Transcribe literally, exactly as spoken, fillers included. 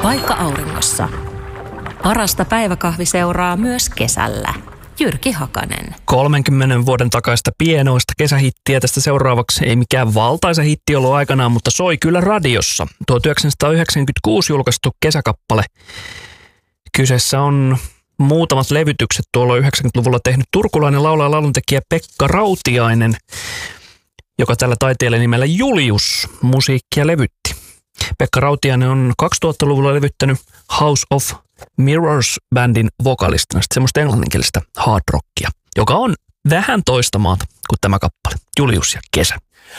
Vaikka auringossa. Parasta päiväkahviseuraa myös kesällä. Jyrki Hakanen. kolmenkymmenen vuoden takaista pienoista kesähittiä tästä seuraavaksi. Ei mikään valtaisa hitti ollut aikanaan, mutta soi kyllä radiossa. tuhatyhdeksänsataayhdeksänkymmentäkuusi julkaistu kesäkappale. Kyseessä on muutamat levytykset tuolla yhdeksänkymmentäluvulla tehnyt turkulainen laulaja lauluntekijä Pekka Rautiainen, joka tällä taiteella nimellä Julius musiikkia levytti. Pekka Rautiainen on kaksituhattaluvulla levyttänyt House of Mirrors-bändin vokalistina, semmoista englanninkielistä hard rockia, joka on vähän toista maata kuin tämä kappale, Julius ja kesä.